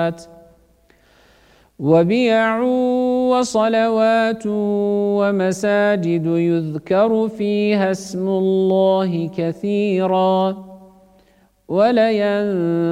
وبيع وصلوات ومساجد يذكر فيها اسم الله كثيرا